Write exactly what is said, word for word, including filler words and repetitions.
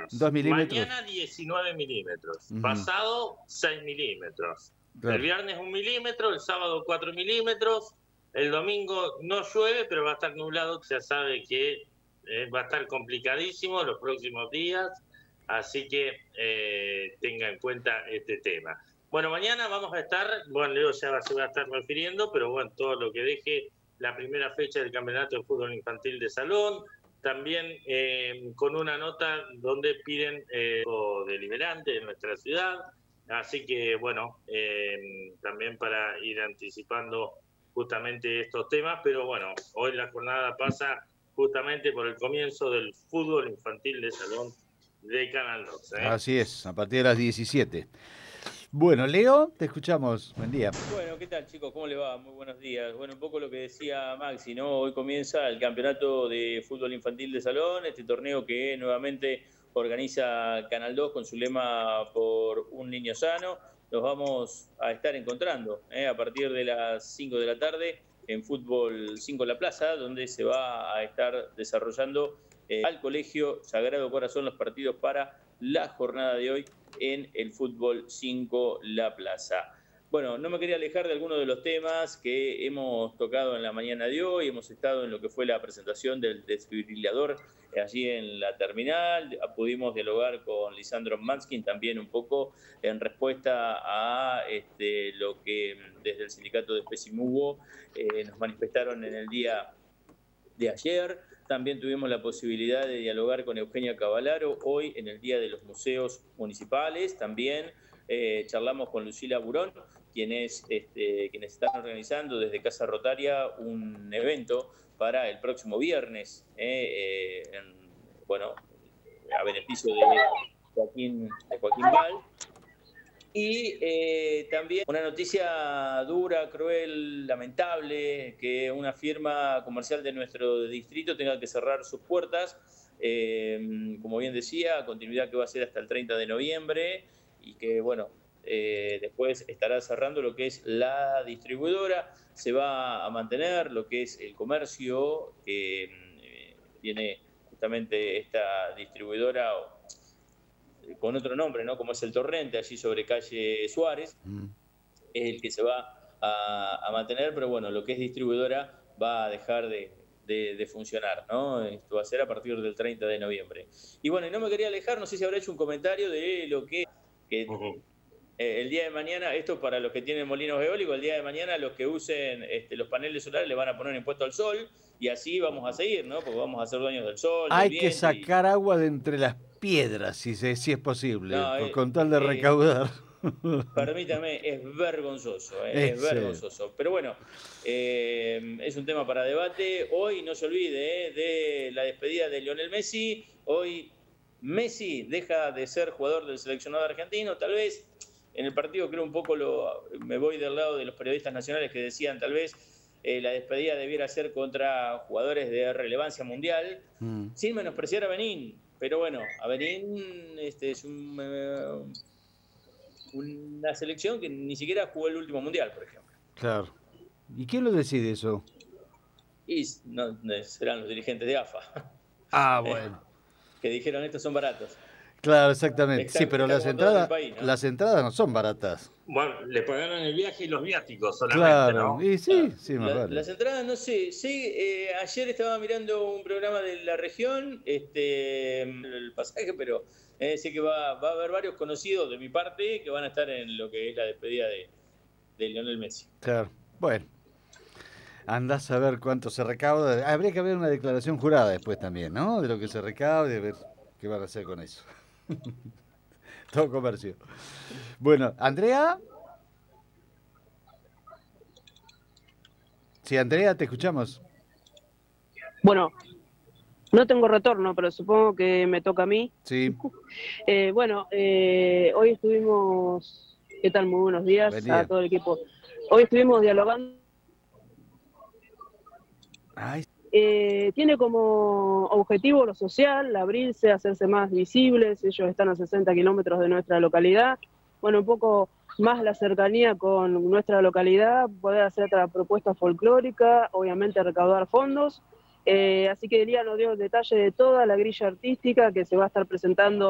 milímetros. Dos milímetros. Mañana diecinueve milímetros. Uh-huh. Pasado seis milímetros. Claro. El viernes un milímetro, el sábado cuatro milímetros. El domingo no llueve, pero va a estar nublado. Ya sabe que eh, va a estar complicadísimo los próximos días. Así que eh, tenga en cuenta este tema. Bueno, mañana vamos a estar, bueno, Leo ya va, se va a estar refiriendo, pero bueno, todo lo que deje la primera fecha del Campeonato de Fútbol Infantil de Salón, también eh, con una nota donde piden eh, deliberante en nuestra ciudad, así que bueno, eh, también para ir anticipando justamente estos temas, pero bueno, hoy la jornada pasa justamente por el comienzo del Fútbol Infantil de Salón de Canal dos. ¿eh? Así es, a partir de las diecisiete. Bueno, Leo, te escuchamos. Buen día. Bueno, ¿qué tal, chicos? ¿Cómo le va? Muy buenos días. Bueno, un poco lo que decía Maxi, ¿no? Hoy comienza el Campeonato de Fútbol Infantil de Salón, este torneo que nuevamente organiza Canal dos con su lema por un niño sano. Nos vamos a estar encontrando ¿eh? a partir de las cinco de la tarde en Fútbol cinco La Plaza, donde se va a estar desarrollando eh, al Colegio Sagrado Corazón los partidos para la jornada de hoy en el Fútbol cinco La Plaza. Bueno, no me quería alejar de algunos de los temas que hemos tocado en la mañana de hoy. Hemos estado en lo que fue la presentación del desfibrilador allí en la terminal. Pudimos dialogar con Lisandro Manskin también un poco en respuesta a este, lo que desde el sindicato de Pesimugo eh, nos manifestaron en el día de ayer. También tuvimos la posibilidad de dialogar con Eugenia Cavalaro hoy en el Día de los Museos Municipales. También eh, charlamos con Lucila Burón, quienes, este, quienes están organizando desde Casa Rotaria un evento para el próximo viernes, eh, eh, en, bueno, a beneficio de Joaquín, de Joaquín Val. Y eh, también una noticia dura, cruel, lamentable, que una firma comercial de nuestro distrito tenga que cerrar sus puertas. Eh, como bien decía, continuidad que va a ser hasta el treinta de noviembre y que, bueno, eh, después estará cerrando lo que es la distribuidora. Se va a mantener lo que es el comercio que eh, tiene justamente esta distribuidora con otro nombre, ¿no? Como es el Torrente, allí sobre calle Suárez, mm. es el que se va a, a mantener, pero bueno, lo que es distribuidora va a dejar de, de, de funcionar, ¿no? Esto va a ser a partir del treinta de noviembre. Y bueno, y no me quería alejar, no sé si habrá hecho un comentario de lo que, que uh-huh. eh, el día de mañana, esto para los que tienen molinos eólicos, el día de mañana los que usen este, los paneles solares le van a poner impuesto al sol y así vamos a seguir, ¿no? Porque vamos a ser dueños del sol, Hay del que sacar y... agua de entre las piedras, si, se, si es posible, no, por, eh, con tal de eh, recaudar. Permítame, es vergonzoso, eh, es vergonzoso. Pero bueno, eh, es un tema para debate. Hoy no se olvide eh, de la despedida de Lionel Messi. Hoy Messi deja de ser jugador del seleccionado argentino. Tal vez en el partido creo un poco lo, me voy del lado de los periodistas nacionales que decían tal vez eh, la despedida debiera ser contra jugadores de relevancia mundial, mm. sin menospreciar a Benín. Pero bueno, a Benín este, es un, uh, una selección que ni siquiera jugó el último mundial, por ejemplo. Claro. ¿Y quién lo decide eso? Y no, serán los dirigentes de A F A. Ah, bueno. Eh, que dijeron, estos son baratos. Claro, exactamente. Está, sí, pero las entradas, país, ¿no? las entradas no son baratas. Bueno, le pagaron el viaje y los viáticos solamente, claro. ¿no? Y sí, sí, más la, vale. Las entradas, no sé. Sí, eh, ayer estaba mirando un programa de la región, este, el pasaje, pero eh, sé que va, va a haber varios conocidos de mi parte que van a estar en lo que es la despedida de, de Lionel Messi. Claro. Bueno. Andás a ver cuánto se recauda. Habría que haber una declaración jurada después también, ¿no? De lo que se recaude, de ver qué van a hacer con eso. Todo comercio. Bueno, Andrea. Sí, Andrea, te escuchamos. Bueno, no tengo retorno, pero supongo que me toca a mí. Sí. eh, bueno, eh, hoy estuvimos... ¿Qué tal? Muy buenos días Buen día. a todo el equipo. Hoy estuvimos dialogando. Ay. Eh, tiene como objetivo lo social, abrirse, hacerse más visibles. Ellos están a sesenta kilómetros de nuestra localidad. Bueno, un poco más la cercanía con nuestra localidad, poder hacer otra propuesta folclórica, obviamente recaudar fondos. Eh, así que Elías nos dio el detalle de toda la grilla artística que se va a estar presentando